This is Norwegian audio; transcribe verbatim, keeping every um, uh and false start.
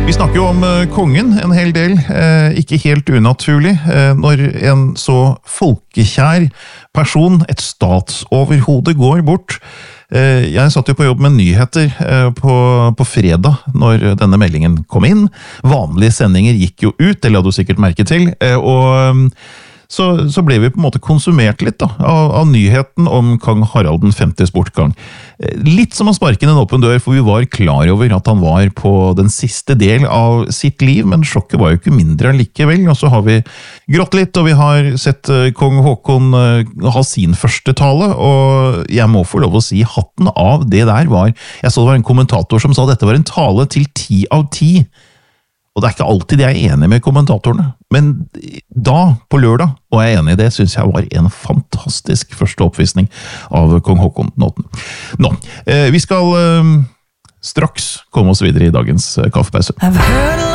Vi snakker jo om eh, kongen en hel del, eh, ikke helt unaturlig, eh, når en så folkekjær person, et statsoverhode, går bort. Eh, jeg satt jo på jobb med nyheter eh, på, på fredag når denne meldingen kom inn. Vanlige sendinger gikk jo ut, det la du sikkert merke til, eh, og Så, så ble vi på en måte konsumert litt da, av, av nyheten om kong Harald den femtes bortgang. Litt som å sparke inn en åpen dør, for vi var klar over at han var på den siste del av sitt liv, men sjokket var jo ikke mindre likevel. Og så har vi grått litt, og vi har sett kong Håkon ha sin første tale, og jeg må få lov å si hatten av det der var. Jeg så det var en kommentator som sa dette var en tale til ti av ti. Og det er ikke alltid jeg er enig med kommentatorene, men da, på lørdag, var jeg enig i det, synes jeg var en fantastisk første oppvisning av kong Håkon den åttende. Nå, eh, vi skal eh, straks komme oss videre i dagens kaffepause.